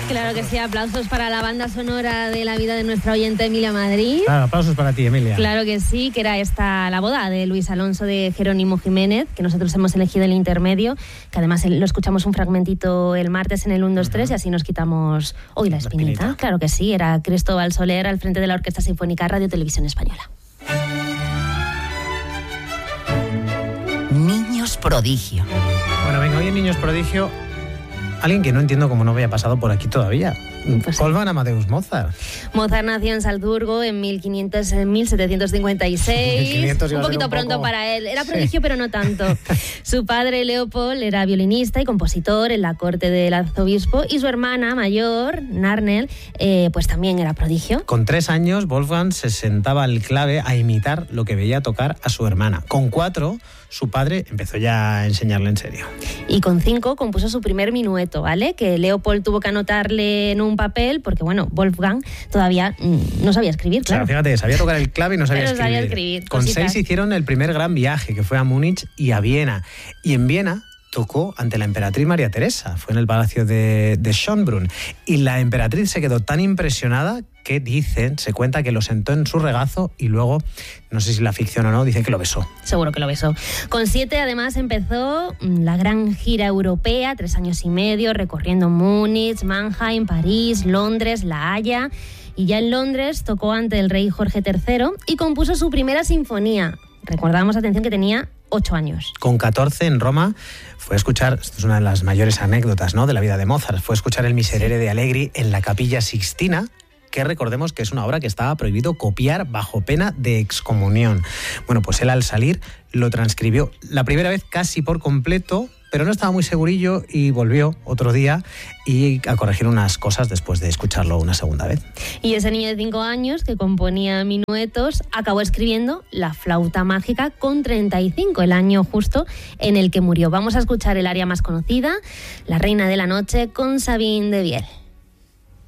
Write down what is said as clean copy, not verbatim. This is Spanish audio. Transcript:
Claro que sí, aplausos para la banda sonora de la vida de nuestra oyente Emilia Madrid. Claro, aplausos para ti, Emilia. Claro que sí, que era esta la boda de Luis Alonso de Jerónimo Jiménez, que nosotros hemos elegido el intermedio, que además lo escuchamos un fragmentito el martes en el 1, 2, 3 y así nos quitamos hoy la espinita. Claro que sí, era Cristóbal Soler al frente de la Orquesta Sinfónica Radio Televisión Española. Niños prodigio. Bueno, venga, hoy en Niños prodigio, alguien que no entiendo cómo no había pasado por aquí todavía. Pues Wolfgang Amadeus Mozart. Mozart nació en Salzburgo en 1756. 1500 un poquito pronto para él. Era prodigio, pero no tanto. Su padre, Leopold, era violinista y compositor en la corte del arzobispo, y su hermana mayor, Narnel, pues también era prodigio. Con 3 años, Wolfgang se sentaba al clave a imitar lo que veía tocar a su hermana. Con 4, su padre empezó ya a enseñarle en serio. Y con 5 compuso su primer minueto, ¿vale? Que Leopold tuvo que anotarle en un papel, porque bueno, Wolfgang todavía no sabía escribir, claro. O sea, fíjate, sabía tocar el clave y no sabía Pero escribir. sabía escribir, con cositas. 6 hicieron el primer gran viaje, que fue a Múnich y a Viena. Y en Viena tocó ante la emperatriz María Teresa, fue en el palacio de Schönbrunn. Y la emperatriz se quedó tan impresionada que se cuenta que lo sentó en su regazo y luego, no sé si la ficción o no, dicen que lo besó. Seguro que lo besó. Con 7 además empezó la gran gira europea, 3 años y medio, recorriendo Múnich, Mannheim, París, Londres, La Haya. Y ya en Londres tocó ante el rey Jorge III y compuso su primera sinfonía. Recordamos, atención, que tenía 8 años. Con 14 en Roma fue a escuchar, esto es una de las mayores anécdotas, ¿no?, de la vida de Mozart, fue a escuchar el Miserere de Allegri en la Capilla Sixtina, que recordemos que es una obra que estaba prohibido copiar bajo pena de excomunión. Bueno, pues él al salir lo transcribió la primera vez casi por completo, pero no estaba muy segurillo y volvió otro día y a corregir unas cosas después de escucharlo una segunda vez. Y ese niño de 5 años que componía minuetos acabó escribiendo La flauta mágica con 35, el año justo en el que murió. Vamos a escuchar el aria más conocida, La reina de la noche, con Sabine de Viel.